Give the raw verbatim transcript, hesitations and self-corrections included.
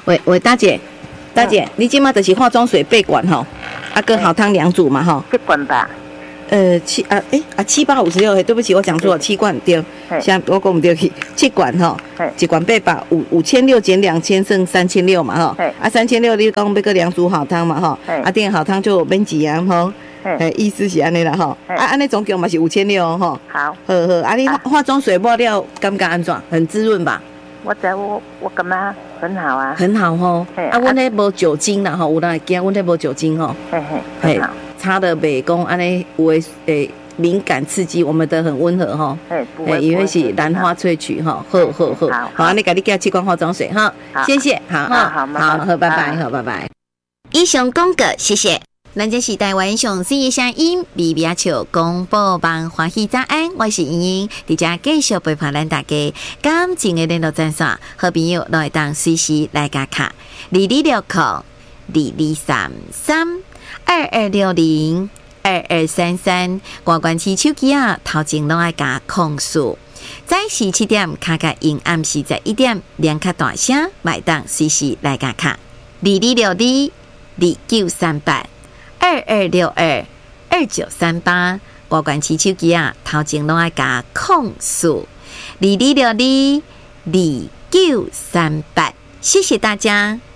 喂喂，大姐，大姐，嗯、你今嘛就是化妆水八罐吼，啊跟好汤两组嘛吼。 八罐吧。 呃七啊诶啊七八五十六，对不起，我讲错了，七罐对。现在我讲唔对去，七罐吼，一罐八百五五千六减两千剩三千六嘛吼。啊三千六你讲要个两组好汤嘛吼，啊订好汤就免钱啊吼。诶，意思是安尼啦吼。啊安尼总共嘛是五千六哦吼。 好。 好好，啊你化妆水抹了感觉安怎？很滋润吧？ 我知我我感觉很好啊。 很好吼。啊，阮迄无酒精啦吼，有人会惊阮迄无酒精吼。 嘿嘿，很好。擦的袂讲安尼有诶诶敏感刺激，我们的很温和吼。 哎，不会， 因为是兰花萃取哈。好好好，好，你家你加七罐化妆水哈，谢谢，好，好，好，好，拜拜，好，拜拜。以上广告，谢谢。咱这是台湾上水的声音，微微笑广播网欢喜早安，我是莹莹，伫遮继续陪伴咱大家。感情的联络专线，好朋友都会当随时来加卡，二二六零二二三三二二六零二二三三，关关起手机啊，头前拢爱加控诉。早时七点，卡卡因暗时十一点，两卡大声，买当随时来加卡。二二六二二九三八二二六二二九三八，关关起手机啊，头前拢爱加控诉。二二六二二九三八，谢谢大家。